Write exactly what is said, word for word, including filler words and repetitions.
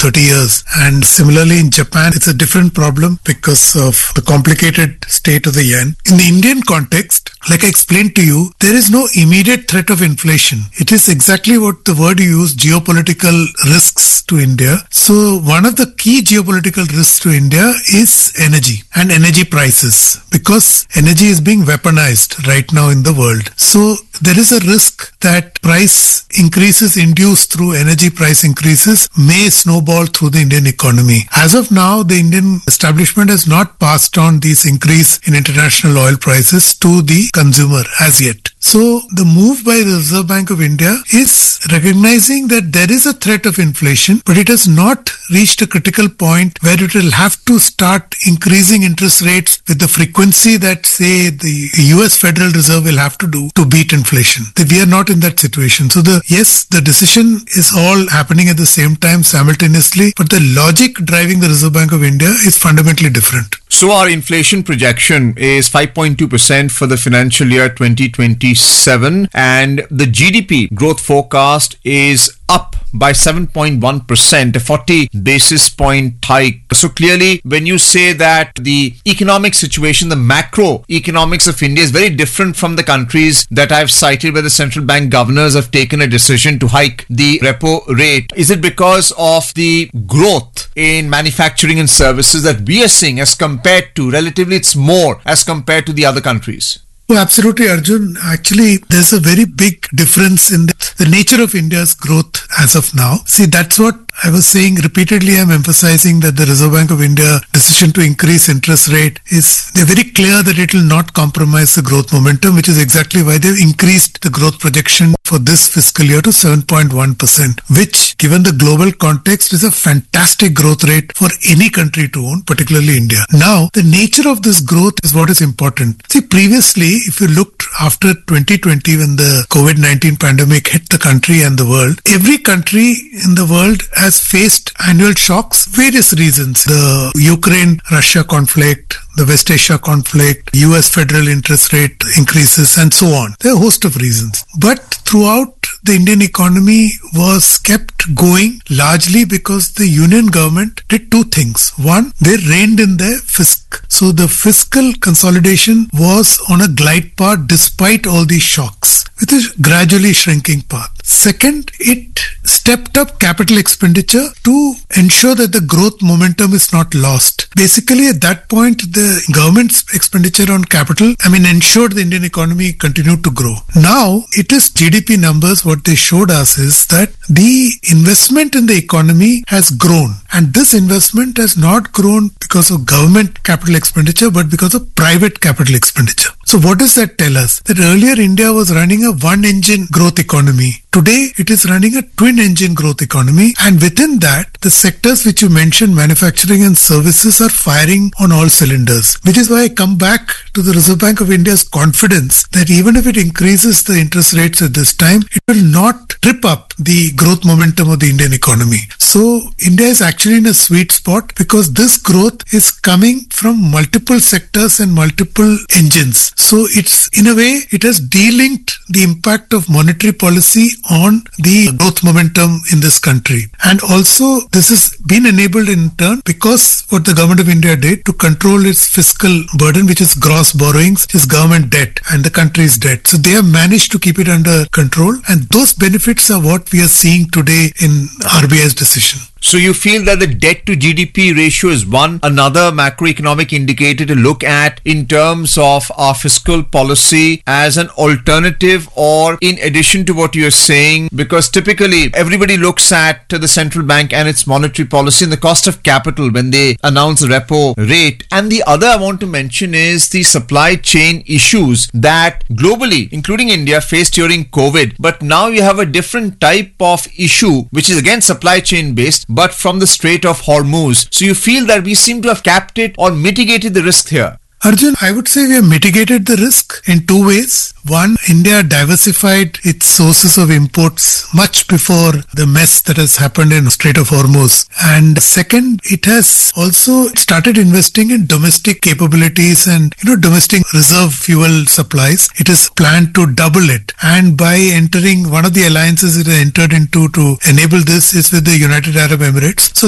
thirty years. And similarly in Japan, it's a different problem because of the complicated state of the yen. In the Indian context, like I explained to you, there is no immediate threat of inflation. It is exactly what the word you use, geopolitical risks to India. So one of the key geopolitical risks to India is energy and energy prices, because energy is being weaponized right now in the world. So there is a risk that price increases induced through energy price increases may snowball through the Indian economy. As of now, the Indian establishment has not passed on this increase in international oil prices to the consumer as yet. So the move by the Reserve Bank of India is recognizing that there is a threat of inflation, but it has not reached a critical point where it will have to start increasing interest rates with the frequency that, say, the U S Federal Reserve will have to do to beat inflation. We are not in that situation. So the yes, the decision is all happening at the same time simultaneously, but the logic driving the Reserve Bank of India is fundamentally different. So our inflation projection is five point two percent for the financial year twenty twenty-seven, and the G D P growth forecast is up by seven point one percent, a forty basis point hike. So clearly, when you say that the economic situation, the macro economics of India is very different from the countries that I've cited where the central bank governors have taken a decision to hike the repo rate, is it because of the growth in manufacturing and services that we are seeing as compared to, relatively it's more as compared to the other countries? Oh, absolutely, Arjun. Actually, there's a very big difference in the, the nature of India's growth as of now. See, that's what I was saying repeatedly. I'm emphasizing that the Reserve Bank of India decision to increase interest rate is, they're very clear that it will not compromise the growth momentum, which is exactly why they've increased the growth projection for this fiscal year to seven point one percent, which, given the global context, is a fantastic growth rate for any country to own, particularly India. Now, the nature of this growth is what is important. See, previously, if you looked after twenty twenty, when the COVID nineteen pandemic hit the country and the world, every country in the world has faced annual shocks, various reasons. The Ukraine-Russia conflict, the West Asia conflict, U S federal interest rate increases, and so on. There are a host of reasons. But throughout, the Indian economy was kept going largely because the union government did two things. One, they reined in their fisc. So the fiscal consolidation was on a glide path despite all these shocks, with a gradually shrinking path. Second, it stepped up capital expenditure to ensure that the growth momentum is not lost. Basically, at that point, the government's expenditure on capital, I mean, ensured the Indian economy continued to grow. Now, it is G D P numbers. What they showed us is that the investment in the economy has grown. And this investment has not grown because of government capital expenditure, but because of private capital expenditure. So what does that tell us? That earlier India was running a one-engine growth economy. Today, it is running a twin-engine growth economy, and within that, the sectors which you mentioned, manufacturing and services, are firing on all cylinders, which is why I come back to the Reserve Bank of India's confidence that even if it increases the interest rates at this time, it will not trip up the growth momentum of the Indian economy. So, India is actually in a sweet spot because this growth is coming from multiple sectors and multiple engines. So, it's, in a way, it has delinked the impact of monetary policy on the growth momentum in this country. And also, this has been enabled in turn because what the government of India did to control its fiscal burden, which is gross borrowings, is government debt and the country's debt. So they have managed to keep it under control, and those benefits are what we are seeing today in R B I's decision. So you feel that the debt to G D P ratio is one, another macroeconomic indicator to look at in terms of our fiscal policy as an alternative or in addition to what you're saying, because typically everybody looks at the central bank and its monetary policy and the cost of capital when they announce the repo rate. And the other I want to mention is the supply chain issues that globally, including India, faced during COVID. But now you have a different type of issue, which is again supply chain based, but from the Strait of Hormuz. So you feel that we seem to have capped it or mitigated the risk here? Arjun, I would say we have mitigated the risk in two ways. One, India diversified its sources of imports much before the mess that has happened in Strait of Hormuz. And second, it has also started investing in domestic capabilities and, you know, domestic reserve fuel supplies. It is planned to double it. And by entering one of the alliances it entered into to enable this is with the United Arab Emirates. So